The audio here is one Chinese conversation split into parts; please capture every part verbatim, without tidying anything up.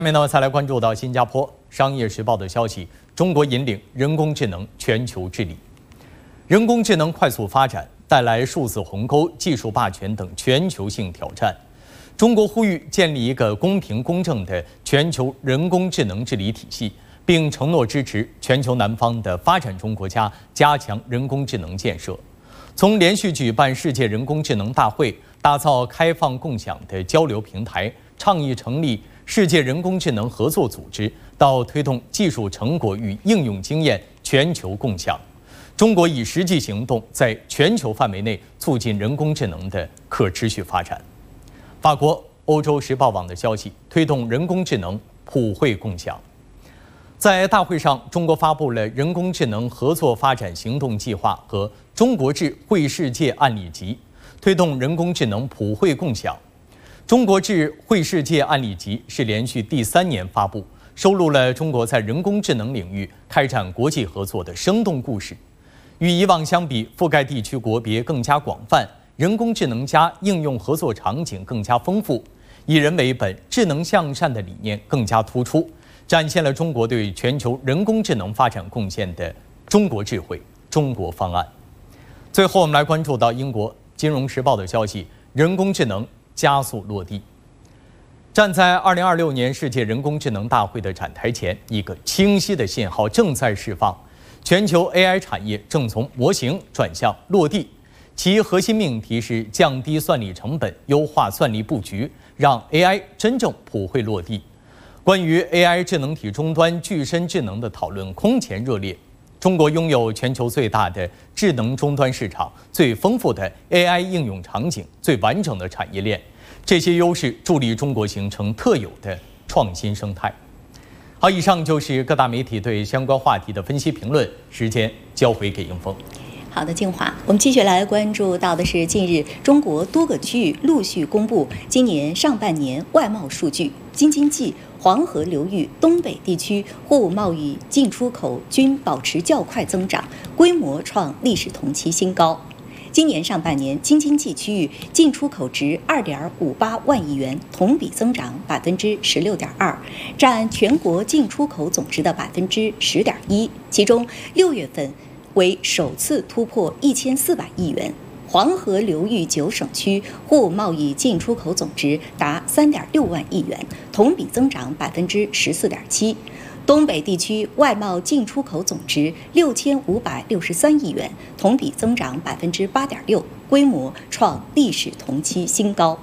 下面呢，再来关注到新加坡《商业时报》的消息：中国引领人工智能全球治理。人工智能快速发展，带来数字鸿沟、技术霸权等全球性挑战。中国呼吁建立一个公平公正的全球人工智能治理体系，并承诺支持全球南方的发展中国家加强人工智能建设。从连续举办世界人工智能大会，打造开放共享的交流平台，倡议成立世界人工智能合作组织，到推动技术成果与应用经验全球共享，中国以实际行动在全球范围内促进人工智能的可持续发展。法国欧洲时报网的消息，推动人工智能普惠共享。在大会上，中国发布了人工智能合作发展行动计划和中国智惠世界案例集，推动人工智能普惠共享。中国智惠世界案例集是连续第三年发布，收录了中国在人工智能领域开展国际合作的生动故事。与以往相比，覆盖地区国别更加广泛，人工智能加应用合作场景更加丰富，以人为本、智能向善的理念更加突出，展现了中国对全球人工智能发展贡献的中国智慧、中国方案。最后，我们来关注到英国《金融时报》的消息：人工智能加速落地。站在二零二六年世界人工智能大会的展台前，一个清晰的信号正在释放：全球 A I 产业正从模型转向落地。其核心命题是降低算力成本，优化算力布局，让 A I 真正普惠落地。关于 A I 智能体终端具身智能的讨论空前热烈。中国拥有全球最大的智能终端市场、最丰富的 A I 应用场景、最完整的产业链，这些优势助力中国形成特有的创新生态。好，以上就是各大媒体对相关话题的分析评论，时间交回给英峰。 好的，静华，我们继续来关注到的是近日中国多个区域陆续公布今年上半年外贸数据，京津冀、黄河流域、东北地区货物贸易进出口均保持较快增长，规模创历史同期新高。今年上半年，京津冀区域进出口值二点五八万亿元，同比增长百分之十六点二，占全国进出口总值的百分之十点一。其中，六月份为首次突破一千四百亿元。黄河流域九省区货物贸易进出口总值达三点六万亿元，同比增长百分之十四点七。东北地区外贸进出口总值六千五百六十三亿元，同比增长百分之八点六，规模创历史同期新高。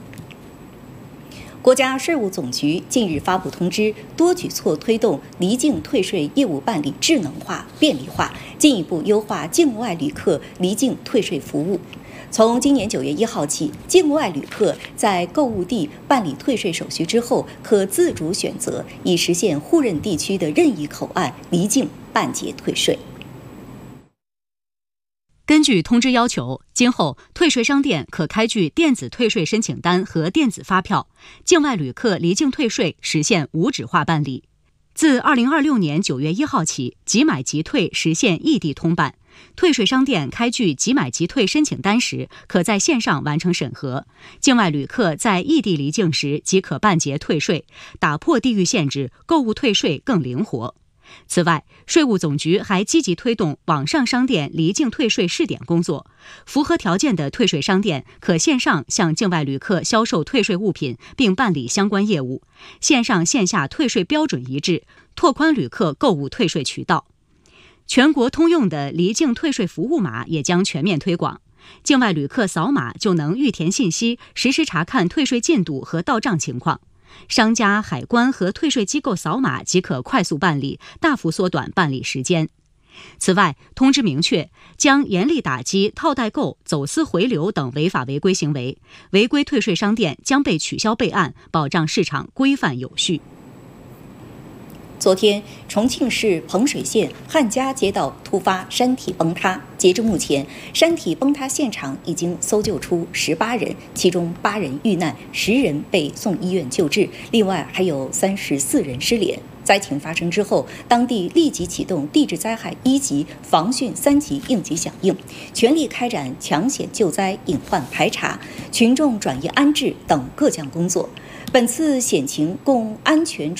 国家税务总局近日发布通知，多举措推动离境退税业务办理智能化、便利化，进一步优化境外旅客离境退税服务。从今年九月一号起，境外旅客在购物地办理退税手续之后，可自主选择以实现互认地区的任意口岸离境办结退税。 根据通知要求，今后退税商店可开具电子退税申请单和电子发票，境外旅客离境退税实现无纸化办理。自二零二六年九月一号起，即买即退实现异地通办。退税商店开具即买即退申请单时，可在线上完成审核；境外旅客在异地离境时即可办结退税，打破地域限制，购物退税更灵活。此外，税务总局还积极推动网上商店离境退税试点工作，符合条件的退税商店可线上向境外旅客销售退税物品并办理相关业务，线上线下退税标准一致，拓宽旅客购物退税渠道。全国通用的离境退税服务码也将全面推广，境外旅客扫码就能预填信息，实时查看退税进度和到账情况。商家、海关和退税机构扫码即可快速办理，大幅缩短办理时间。此外，通知明确，将严厉打击套代购、走私回流等违法违规行为，违规退税商店将被取消备案，保障市场规范有序。 昨天，重庆市彭水县汉家街道突发山体崩塌，截至目前，山体崩塌现场已经搜救出十八人，其中八人遇难，十人被送医院救治，另外还有三十四人失联。灾情发生之后，当地立即启动地质灾害一级防汛三级应急响应，全力开展抢险救灾、隐患排查、群众转移安置等各项工作。 本次险情共安全